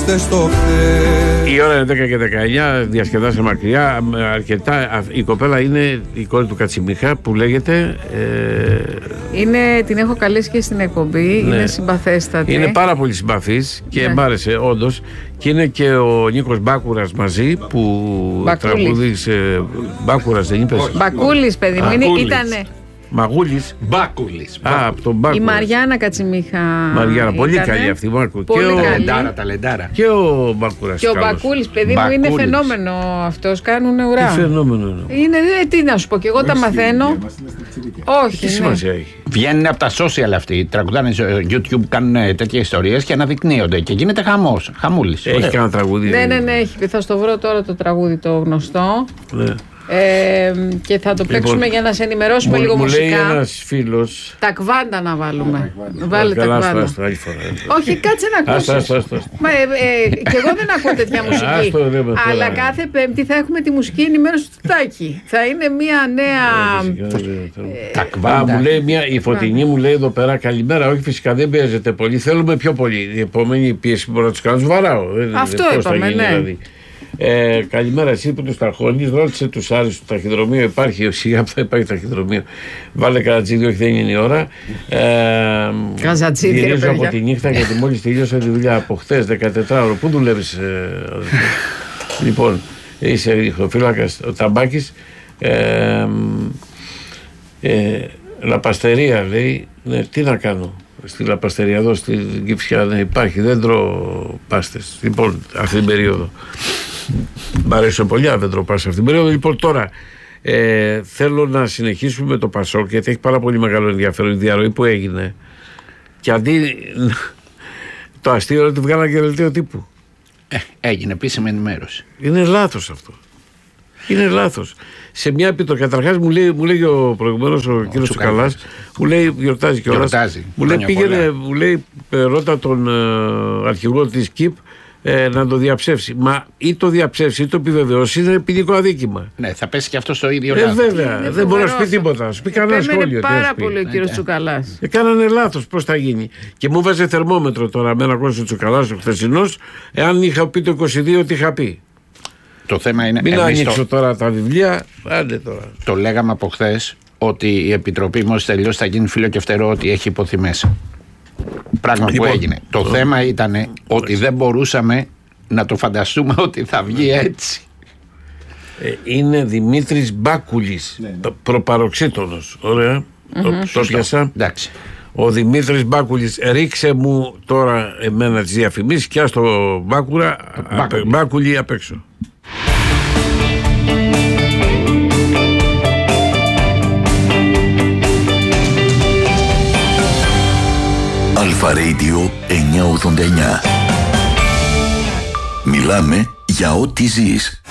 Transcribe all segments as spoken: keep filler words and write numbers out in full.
φταίς το χθες. Η ώρα είναι δέκα και δεκαεννιά, διασκεδάσε μακριά. Αρκετά. Η κοπέλα είναι η κόρη του Κατσιμίχα που λέγεται. Ε... Είναι, την έχω καλέσει και στην εκπομπή. Ναι. Είναι συμπαθέστατη. Είναι πάρα πολύ συμπαθής και ναι. Μ' άρεσε όντως. Και είναι και ο Νίκος Μπάκουρας μαζί που τραγουδίσε. Μπάκουρας δεν είπες? Μπακούλης, παιδί μου, ήτανε. Μαγούλης. Μπάκουλης. Α, από τον Μπάκουλη. Η Μαριάννα Κατσιμίχα. Μαριάννα, πολύ ήτανε. Καλή αυτή. Μάρκο. Πολύ και ο... Λεντάρα, τα λεντάρα. Και ο Μπάκουρας. Και ο Μπακούλης, παιδί μου, είναι φαινόμενο αυτός. Κάνουν ουρά. Τι φαινόμενο είναι. Είναι, ε, τι να σου πω, και εγώ τα μαθαίνω. Όχι. Τι σημασία έχει. Βγαίνουν από τα social αυτοί. Τραγουδάνε στο YouTube, κάνουν τέτοιες ιστορίες και αναδεικνύονται. Και γίνεται χαμός. Χαμούλης. Έχει κανένα τραγούδι? Ναι, ναι, ναι, έχει. Θα στο βρω τώρα το τραγούδι το γνωστό. Ναι. Ε, και θα το παίξουμε λοιπόν, για να σε ενημερώσουμε μου, λίγο μου μουσικά. Μου λέει ένας φίλος. Τα κβάντα να βάλουμε. Βάλε τα καλά, κβάντα. άστο, άλλη φορά. Όχι, κάτσε να ακούσεις. Άστο, άστο, άστο. Μα, ε, ε, και εγώ δεν ακούω τέτοια μουσική. Άστο, αλλά κάθε Πέμπτη θα έχουμε τη μουσική ενημέρωση του Τάκη. Θα είναι μια νέα. Τα κβάντα. Μου λέει μια, η Φωτεινή μου λέει εδώ πέρα καλημέρα. Όχι, φυσικά δεν παίζεται πολύ. Θέλουμε πιο πολύ. Η επόμενη πίεση που μπορώ να του κάνω, του βαράω. Αυτό είπαμε, ναι. Ε, καλημέρα, εσύ που του ταχώνεις, ρώτησε τους άλλους στο ταχυδρομείο. Υπάρχει, σιγά που θα υπάρχει ταχυδρομείο. Βάλε κατζίδι, όχι δεν είναι η ώρα. Ε, Καζατσίδι, γυρίζω από τη νύχτα γιατί μόλις τελείωσα τη δουλειά από χθες, δεκατετράωρο. Πού δουλεύεις, ε, λοιπόν, είσαι ηχοφύλακας, ο Ταμπάκης. Ε, ε, λαπαστερία λέει, ναι, τι να κάνω. Στη λαπαστερία εδώ, στην Κυψιά δεν υπάρχει, δεν τρώω πάστες. Λοιπόν, αυτή την περίοδο. Μ' αρέσει πολύ αν δεν τρώω πάστες αυτή την περίοδο. Λοιπόν, τώρα ε, θέλω να συνεχίσουμε με το Πασόκ, γιατί έχει πάρα πολύ μεγάλο ενδιαφέρον η διαρροή που έγινε. Και αντί το αστείο ότι βγάλανε και δελτίο τύπου. Ε, έγινε επίσημη ενημέρωση. Είναι λάθος αυτό. Είναι λάθος. Σε μια επιτροπή, καταρχάς μου λέει, μου λέει ο προηγουμένος ο, ο κύριος Τσουκαλάς, μου λέει, γιορτάζει κιόλας, μου λέει πήγαινε, μου λέει, ρώτα τον ε, αρχηγό της ΚΙΠ ε, να το διαψεύσει. Μα ή το διαψεύσει ή το επιβεβαιώσει, είναι ποινικό αδίκημα. Ναι, θα πέσει και αυτό στο ίδιο ε, λάθος. Βέβαια, δεν μπορεί να σου πει τίποτα. Να σου πει κανένα σχόλιο. Είναι πάρα πολύ ο κύριος Τσουκαλάς. Ε, κάνανε λάθος, πώς θα γίνει. Και μου βάζει θερμόμετρο τώρα με ένα κόσμο Τσουκαλάς ο χθεσινός, εάν είχα πει το είκοσι δύο, τι είχα πει. Το θέμα είναι. Μην ανοίξω το... τώρα τα βιβλία. Άντε τώρα. Το λέγαμε από χθες ότι η Επιτροπή μόλις τελειώσει θα γίνει φίλο και φτερό ότι έχει υποθεί μέσα. Πράγμα λοιπόν, που έγινε. Το, το θέμα ήταν ότι δεν μπορούσαμε να το φανταστούμε ότι θα βγει έτσι. Ε, είναι Δημήτρης Μπάκουλης, ναι, ναι. προπαροξύτονος. Ωραία. Mm-hmm. Το, το πιάσα. Εντάξει. Ο Δημήτρης Μπάκουλης, ρίξε μου τώρα εμένα τις διαφημίσεις και ας το Μπάκουρα, απ, Μπάκουλη απ' έξω. Αλφα Radio εννιακόσια ογδόντα εννιά. Μιλάμε για ό,τι ζεις.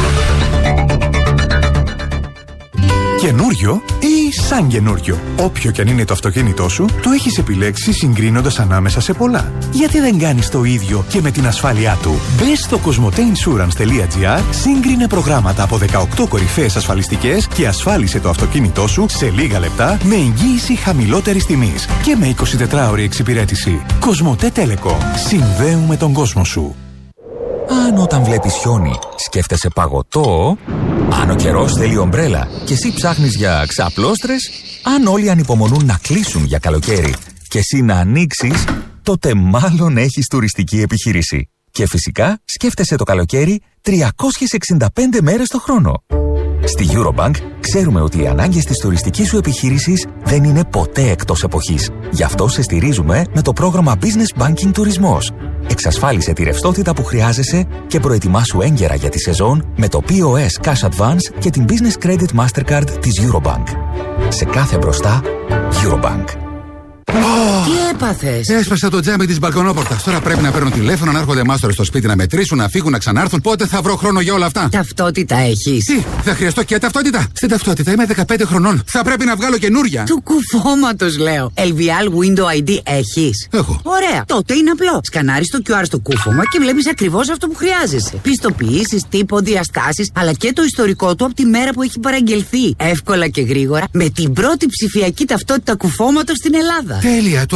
Καινούριο ή σαν καινούριο. Όποιο κι αν είναι το αυτοκίνητό σου, το έχεις επιλέξει συγκρίνοντας ανάμεσα σε πολλά. Γιατί δεν κάνεις το ίδιο και με την ασφάλειά του. Μπες στο κοσμοτέινσουρανς τελεία τζι άρ, σύγκρινε προγράμματα από δεκαοκτώ κορυφαίες ασφαλιστικές και ασφάλισε το αυτοκίνητό σου σε λίγα λεπτά με εγγύηση χαμηλότερης τιμής και με εικοσιτετράωρη εξυπηρέτηση. Κοσμοτέ Telecom. Συνδέουμε τον κόσμο σου. Αν όταν βλέπεις χιόνι σκέφτεσαι παγωτό, αν ο καιρός θέλει ομπρέλα και εσύ ψάχνεις για ξαπλώστρες, αν όλοι ανυπομονούν να κλείσουν για καλοκαίρι και εσύ να ανοίξεις, τότε μάλλον έχεις τουριστική επιχείρηση. Και φυσικά σκέφτεσαι το καλοκαίρι τριακόσιες εξήντα πέντε μέρες το χρόνο. Στη Eurobank ξέρουμε ότι οι ανάγκες της τουριστικής σου επιχείρησης δεν είναι ποτέ εκτός εποχής. Γι' αυτό σε στηρίζουμε με το πρόγραμμα Business Banking Τουρισμός. Εξασφάλισε τη ρευστότητα που χρειάζεσαι και προετοιμάσου έγκαιρα για τη σεζόν με το πι ο ες Cash Advance και την Business Credit Mastercard της Eurobank. Σε κάθε μπροστά, Eurobank. Oh, τι έπαθες? Έσπασα το τζάμι της μπαλκονόπορτας. Τώρα πρέπει να παίρνω τηλέφωνο, να έρχονται μάστορες στο σπίτι να μετρήσουν, να φύγουν, να ξανάρθουν. Πότε θα βρω χρόνο για όλα αυτά? Ταυτότητα έχεις? Τι, θα χρειαστώ και ταυτότητα? Στην ταυτότητα είμαι δεκαπέντε χρονών. Θα πρέπει να βγάλω καινούρια. Του κουφώματος λέω. ελ βι αρ Window άι ντι έχεις? Έχω. Ωραία. Τότε είναι απλό. Σκανάρεις το κιου αρ στο κούφωμα και βλέπεις ακριβώς αυτό που χρειάζεσαι. Πιστοποιήσεις, τύπο, διαστάσεις, αλλά και το ιστορικό του από τη μέρα που έχει παραγγελθεί. Εύκολα και γρήγορα με την πρώτη ψηφιακή ταυτότητα κουφώματος στην Ελλάδα. Τέλεια. Το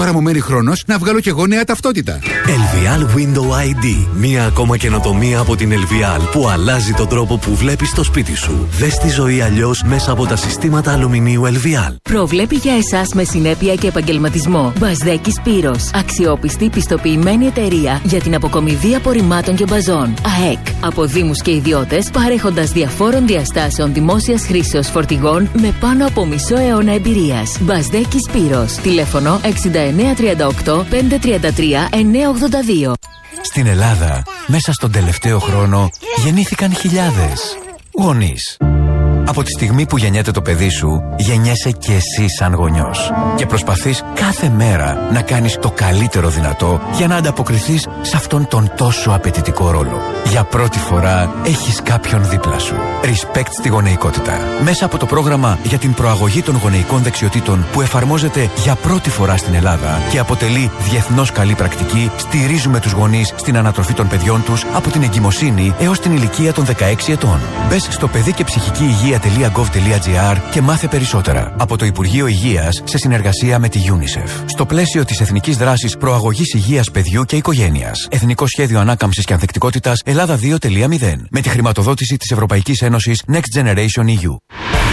Τώρα μου μένει χρόνος να βγάλω κι εγώ νέα ταυτότητα. Elvial Window άι ντι. Μία ακόμα καινοτομία από την Elvial που αλλάζει τον τρόπο που βλέπεις το σπίτι σου. Δες τη ζωή αλλιώς μέσα από τα συστήματα αλουμινίου Elvial. Προβλέπει για εσάς με συνέπεια και επαγγελματισμό. Μπαζδέκη Σπύρος. Αξιόπιστη πιστοποιημένη εταιρεία για την αποκομιδή απορριμμάτων και μπαζών. ΑΕΚ. Από δήμους και ιδιώτες, παρέχοντας διαφόρων διαστάσεων δημόσιας χρήσεως φορτηγών με πάνω από μισό αιώνα εμπειρίας. Μπαζδέκη Σπύρος. Τηλέφωνο εξήντα εννέα τριάντα οκτώ πεντακόσια τριάντα τρία εννιακόσια ογδόντα δύο. Στην Ελλάδα, μέσα στον τελευταίο χρόνο, γεννήθηκαν χιλιάδες γονείς. Από τη στιγμή που γεννιέται το παιδί σου, γεννιέσαι και εσύ σαν γονιός. Και προσπαθείς κάθε μέρα να κάνεις το καλύτερο δυνατό για να ανταποκριθείς σε αυτόν τον τόσο απαιτητικό ρόλο. Για πρώτη φορά έχεις κάποιον δίπλα σου. Respect στη γονεϊκότητα. Μέσα από το πρόγραμμα για την προαγωγή των γονεϊκών δεξιοτήτων που εφαρμόζεται για πρώτη φορά στην Ελλάδα και αποτελεί διεθνώς καλή πρακτική, στηρίζουμε τους γονείς στην ανατροφή των παιδιών τους από την εγκυμοσύνη έως την ηλικία των δεκαέξι ετών. Μπες στο παιδί και ψυχική υγεία.gov.gr και μάθε περισσότερα. Από το Υπουργείο Υγείας σε συνεργασία με τη UNICEF. Στο πλαίσιο της Εθνικής Δράσης Προαγωγής Υγείας Παιδιού και Οικογένειας. Εθνικό Σχέδιο Ανάκαμψης και Ανθεκτικότητας Ελλάδα δύο τελεία μηδέν. Με τη χρηματοδότηση της Ευρωπαϊκής Ένωσης Next Generation ι γιου.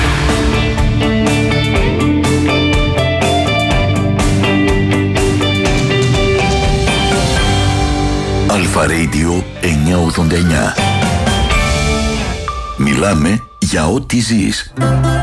Αλφα Radio εννιακόσια ογδόντα εννιά. Μιλάμε για ό,τι ζεις.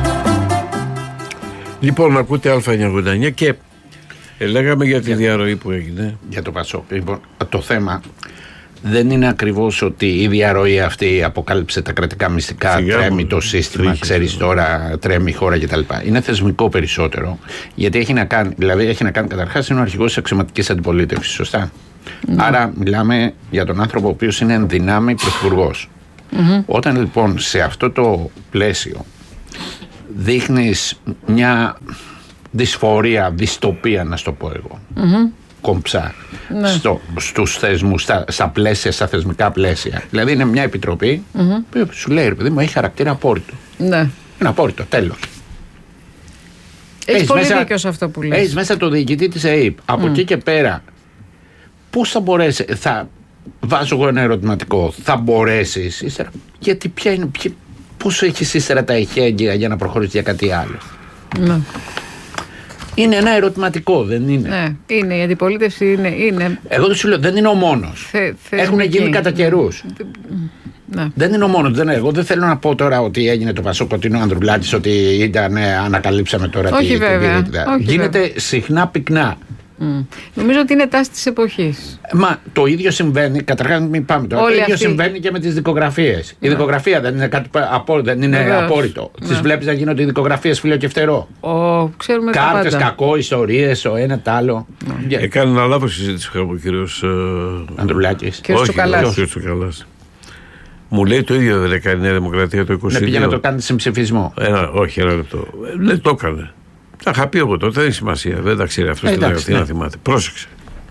Λοιπόν, ακούτε Α εννιακόσια ογδόντα εννιά και ε, λέγαμε για τη διαρροή που έγινε. Για το Πασόκ. Λοιπόν, το θέμα δεν είναι ακριβώς ότι η διαρροή αυτή αποκάλυψε τα κρατικά μυστικά, Σιγά, τρέμει το σύστημα, τρίχη, ξέρεις τώρα, τρέμει η χώρα κτλ. Είναι θεσμικό περισσότερο, γιατί έχει να κάνει, δηλαδή έχει να κάνει καταρχάς είναι ο αρχηγός της αξιωματικής αντιπολίτευσης, σωστά. Mm. Άρα μιλάμε για τον άνθρωπο ο οποίος είναι εν δυνάμει πρωθυπουργός. Mm-hmm. Όταν λοιπόν σε αυτό το πλαίσιο δείχνεις μια δυσφορία, δυστοπία να στο πω εγώ, mm-hmm. κομψά, ναι. στο, στους θεσμούς, στα, στα πλαίσια, στα θεσμικά πλαίσια. Δηλαδή είναι μια επιτροπή mm-hmm. που σου λέει, ρε παιδί μου, έχει χαρακτήρα απόρριτο. Ναι. Είναι απόρριτο, τέλος. Έχει πολύ μέσα, δίκιο σε αυτό που λες. Έχεις μέσα το διοικητή της ΕΕΠ. Από mm. εκεί και πέρα, πώς θα μπορέσει, θα βάζω εγώ ένα ερωτηματικό, θα μπορέσεις ύστερα, γιατί ποια είναι, ποια, πώς έχεις ύστερα τα εχέγγυα για να προχωρήσεις για κάτι άλλο. Ναι. Είναι ένα ερωτηματικό, δεν είναι. Ναι, είναι, η αντιπολίτευση είναι. είναι... Εγώ δεν σου λέω, δεν είναι ο μόνος. Θε, Έχουν γίνει κατά καιρούς. Ναι. Δεν είναι ο μόνος. Δεν, εγώ δεν θέλω να πω τώρα ότι έγινε το Πασόκ, ότι είναι ο Ανδρουλάκης, ότι ήταν, ναι, ανακαλύψαμε τώρα. Όχι τη, βέβαια. Τη, Όχι γίνεται βέβαια. Συχνά πυκνά. Mm. Νομίζω ότι είναι τάση της εποχής. Μα το ίδιο συμβαίνει, καταρχάς μην πάμε τώρα. Όλοι το ίδιο αυτοί... συμβαίνει και με τις δικογραφίες. Ναι. Η δικογραφία δεν είναι κάτι απο, δεν είναι απόρριτο. Ναι. Τις βλέπεις να γίνονται οι δικογραφίες φίλο και φτερό. Oh, ξέρουμε κάρτες, κακό, ιστορίες, ο ένα τ' άλλο. Ναι. Yeah. Έκανε ένα λάθος συζήτηση ο κύριος Ανδρουλάκης. Κύριος Τσουκαλάς. Μου λέει το ίδιο δεν έκανε η Νέα Δημοκρατία το είκοσι δύο. Ναι, πήγε να το κάνει σε ψηφισμό. Ένα, όχι, ένα λεπτό. Δεν το έκανε. Τα είχα πει από τότε, δεν έχει σημασία. Δεν τα ξέρει αυτό στην Ελλάδα, να θυμάται. Πρόσεξε.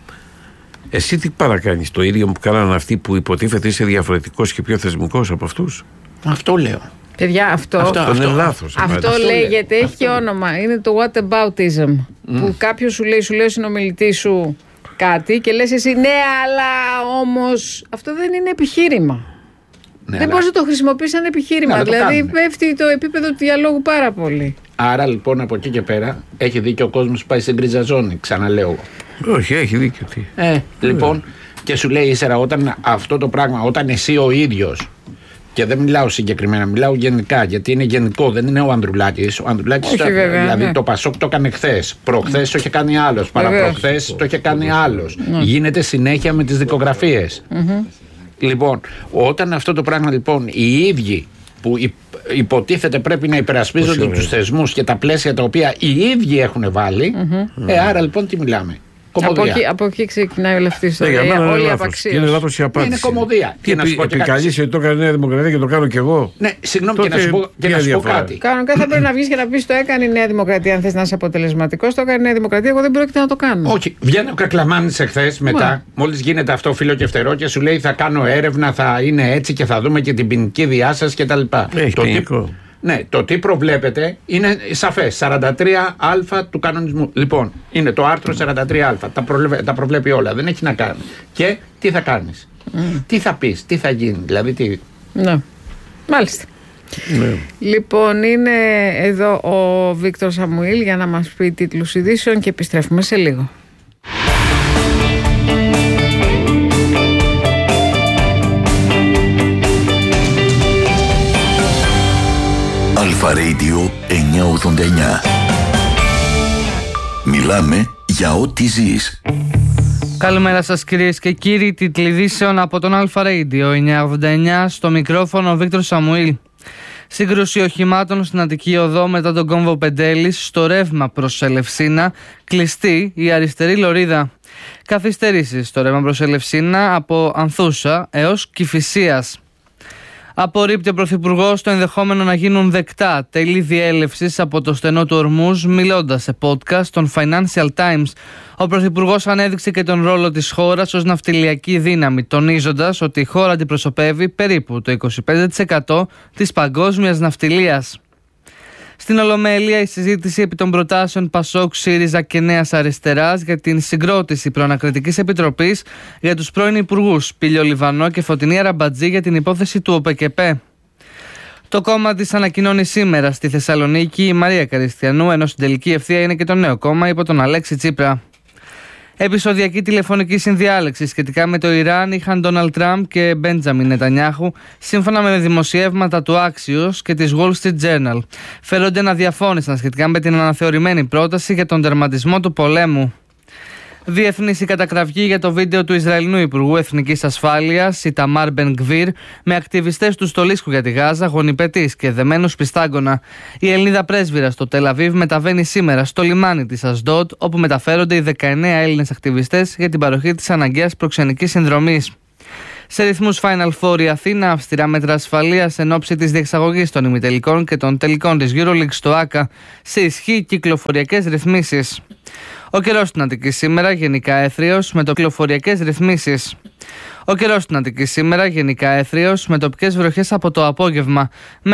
Εσύ τι παρακάνεις, το ίδιο που κάνανε αυτοί που υποτίθεται είσαι διαφορετικός και πιο θεσμικός από αυτούς. Αυτό λέω. Παιδιά, αυτό, αυτό, αυτό είναι λάθος. Αυτό, αυτό λέγεται, έχει αυτό και όνομα. Είναι το whataboutism. Mm. Που κάποιος σου λέει, σου λέει ο συνομιλητής σου κάτι και λες εσύ ναι, αλλά όμως αυτό δεν είναι επιχείρημα. Ναι, δεν αλλά... μπορείς να το χρησιμοποιήσεις σαν επιχείρημα. Ναι, δηλαδή πέφτει το επίπεδο του διαλόγου πάρα πολύ. Άρα λοιπόν από εκεί και πέρα έχει δίκιο ο κόσμος που πάει στην γκρίζα ζώνη, ξαναλέω. Όχι, έχει δίκιο. Τι. Ε, λοιπόν, και σου λέει ύστερα όταν αυτό το πράγμα, όταν εσύ ο ίδιος, και δεν μιλάω συγκεκριμένα, μιλάω γενικά, γιατί είναι γενικό, δεν είναι ο Ανδρουλάκης. Ο Ανδρουλάκης, όχι, το, βέβαια, δηλαδή ναι. το Πασόκ το έκανε χθες. Προχθές το είχε κάνει άλλος. Παραπροχθές το είχε κάνει άλλος. Ναι. Γίνεται συνέχεια με τις δικογραφίες. Mm-hmm. Λοιπόν, όταν αυτό το πράγμα λοιπόν οι ίδιοι που υποτίθεται πρέπει να υπερασπίζονται τους θεσμούς και τα πλαίσια τα οποία οι ίδιοι έχουν βάλει, mm-hmm. ε, άρα λοιπόν τι μιλάμε. Από εκεί, από εκεί ξεκινάει όλη αυτή η ιστορία. Ναι, όλη η απαξίωση. Είναι λάθος η απάντηση. Είναι κομμωδία. Τι επικαλείς ότι το έκανε η Νέα Δημοκρατία και το κάνω κι εγώ. Ναι, συγγνώμη, και να σου πω, και να σου πω κάτι. Κανονικά θα πρέπει να βγεις και να πεις το έκανε η Νέα Δημοκρατία. Αν θες να είσαι αποτελεσματικός, το έκανε η Νέα Δημοκρατία. Εγώ δεν πρόκειται να το κάνω. Όχι. Βγαίνει ο Κακλαμάνης εχθές μετά, μόλις γίνεται αυτό φίλο και φτερό και σου λέει θα κάνω έρευνα, θα είναι έτσι και θα δούμε και την ποινική διάσταση κτλ. Έχει ποινικό. Ναι, το τι προβλέπεται είναι σαφές. σαράντα τρία α του κανονισμού. Λοιπόν, είναι το άρθρο σαράντα τρία α. Τα, προβλέπει, τα προβλέπει όλα. Δεν έχει να κάνει. Και τι θα κάνεις, mm. τι θα πεις, τι θα γίνει. Δηλαδή, τι. Ναι. Μάλιστα. Ναι. Λοιπόν, είναι εδώ ο Βίκτορ Σαμουήλ για να μας πει τίτλους ειδήσεων και επιστρέφουμε σε λίγο. Αλφα Radio εννιακόσια ογδόντα εννιά. Μιλάμε για ό,τι ζεις. Καλημέρα σας κυρίες και κύριοι, τίτλοι ειδήσεων από τον Αλφα Radio εννιακόσια ογδόντα εννιά, στο μικρόφωνο ο Βίκτορ Σαμουήλ. Σύγκρουση οχημάτων στην Αττική Οδό μετά τον κόμβο Πεντέλης, στο ρεύμα προς Ελευσίνα, κλειστή η αριστερή λωρίδα. Καθυστερήσεις στο ρεύμα προς Ελευσίνα από Ανθούσα έως Κηφισίας. Απορρίπτει ο Πρωθυπουργός το ενδεχόμενο να γίνουν δεκτά τέλη διέλευσης από το στενό του Ορμούζ, μιλώντας σε podcast των Financial Times. Ο Πρωθυπουργός ανέδειξε και τον ρόλο της χώρας ως ναυτιλιακή δύναμη, τονίζοντας ότι η χώρα αντιπροσωπεύει περίπου το είκοσι πέντε τοις εκατό της παγκόσμιας ναυτιλίας. Στην Ολομέλεια, η συζήτηση επί των προτάσεων Πασόκ, ΣΥΡΙΖΑ και Νέας Αριστεράς για την συγκρότηση προανακριτικής επιτροπής για τους πρώην υπουργούς Πήλιο Λιβανό και Φωτεινή Αραμπατζή για την υπόθεση του ΟΠΕΚΕΠΕ. Το κόμμα της ανακοινώνει σήμερα στη Θεσσαλονίκη η Μαρία Καριστιανού, ενώ στην τελική ευθεία είναι και το νέο κόμμα υπό τον Αλέξη Τσίπρα. Επεισοδιακή τηλεφωνική συνδιάλεξη σχετικά με το Ιράν είχαν Ντόναλντ Τραμπ και Μπέντζαμιν Νετανιάχου, σύμφωνα με δημοσιεύματα του Axios και της Wall Street Journal. Φέρονται να διαφώνησαν σχετικά με την αναθεωρημένη πρόταση για τον τερματισμό του πολέμου. Διεθνής η κατακραυγή για το βίντεο του Ισραηλινού Υπουργού Εθνικής Ασφάλειας, Ιταμάρ Μπεν Γκβίρ, με ακτιβιστές του στολίσκου για τη Γάζα, γονιπετής και δεμένους πιστάγκωνα. Η Ελληνίδα πρέσβυρα στο Τελ Αβίβ μεταβαίνει σήμερα στο λιμάνι της Ασντότ, όπου μεταφέρονται οι δεκαεννέα Έλληνες ακτιβιστές για την παροχή της αναγκαίας προξενικής συνδρομής. Σε ρυθμούς Final Four η Αθήνα, αυστηρά μέτρα ασφαλείας εν ώψη της διεξαγωγής των ημιτελικών και των τελικών της EuroLeague στο ΆΚΑ, σε ισχύ κυκλοφοριακές ρυθμίσεις. Ο καιρός στην Αττική σήμερα γενικά έθριος με κυκλοφοριακές ρυθμίσεις. Ο καιρός στην Αττική σήμερα γενικά έθριος με τοπικές βροχές από το απόγευμα.